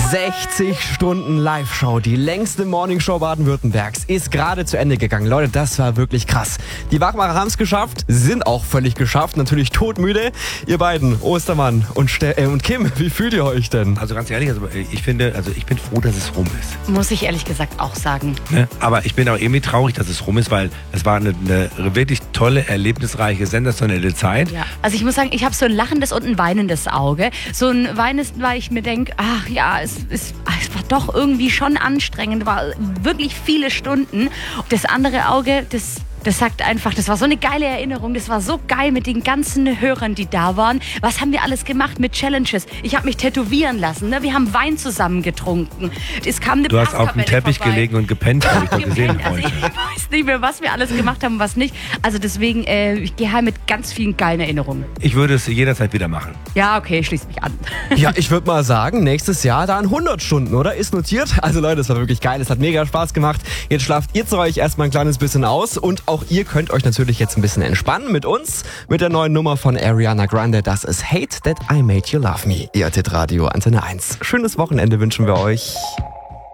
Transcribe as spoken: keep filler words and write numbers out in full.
sechzig Stunden Live-Show, die längste Morningshow Baden-Württembergs, ist gerade zu Ende gegangen. Leute, das war wirklich krass. Die Wachmacher haben es geschafft, sind auch völlig geschafft, natürlich todmüde. Ihr beiden, Ostermann und, Ste- äh, und Kim, wie fühlt ihr euch denn? Also ganz ehrlich, also ich finde, also ich bin froh, dass es rum ist. Muss ich ehrlich gesagt auch sagen. Ne? Aber ich bin auch irgendwie traurig, dass es rum ist, weil es war eine, eine wirklich tolle, erlebnisreiche, sensationelle Zeit. Ja. Also ich muss sagen, ich habe so ein lachendes und ein weinendes Auge. So ein weinendes, weil ich mir denke, ach ja, es, es, es war doch irgendwie schon anstrengend, war wirklich viele Stunden. Das andere Auge, das... Das sagt einfach, das war so eine geile Erinnerung, das war so geil mit den ganzen Hörern, die da waren. Was haben wir alles gemacht mit Challenges? Ich habe mich tätowieren lassen, ne? Wir haben Wein zusammen getrunken. Es kam eine Du hast auf dem Teppich vorbei. gelegen und gepennt, habe ich doch gesehen Also heute. ich weiß nicht mehr, was wir alles gemacht haben und was nicht. Also deswegen, äh, ich gehe heim mit ganz vielen geilen Erinnerungen. Ich würde es jederzeit wieder machen. Ja, okay, schließ mich an. Ja, ich würde mal sagen, nächstes Jahr dann hundert Stunden, oder? Ist notiert. Also Leute, es war wirklich geil, es hat mega Spaß gemacht. Jetzt schlaft ihr zu euch erstmal ein kleines bisschen aus und auch ihr könnt euch natürlich jetzt ein bisschen entspannen mit uns, mit der neuen Nummer von Ariana Grande. Das ist Hate That I Made You Love Me. Ihr hört Radio Antenne eins. Schönes Wochenende wünschen wir euch.